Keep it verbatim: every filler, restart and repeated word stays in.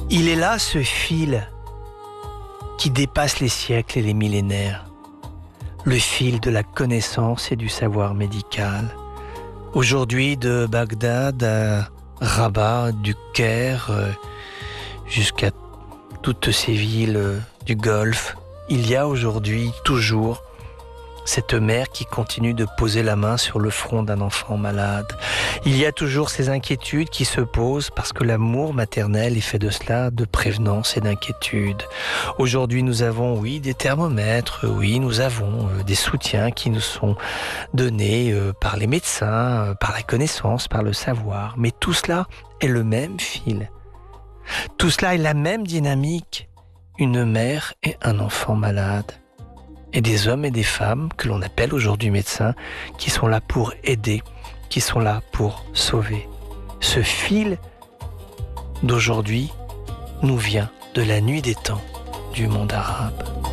Il est là ce fil qui dépasse les siècles et les millénaires, le fil de la connaissance et du savoir médical. Aujourd'hui, de Bagdad à Rabat, du Caire, jusqu'à toutes ces villes du Golfe, il y a aujourd'hui toujours cette mère qui continue de poser la main sur le front d'un enfant malade. Il y a toujours ces inquiétudes qui se posent parce que l'amour maternel est fait de cela, de prévenance et d'inquiétude. Aujourd'hui, nous avons, oui, des thermomètres, oui, nous avons euh, des soutiens qui nous sont donnés euh, par les médecins, euh, par la connaissance, par le savoir. Mais tout cela est le même fil. Tout cela est la même dynamique. Une mère et un enfant malade. Et des hommes et des femmes que l'on appelle aujourd'hui médecins, qui sont là pour aider, qui sont là pour sauver. Ce fil d'aujourd'hui nous vient de la nuit des temps du monde arabe.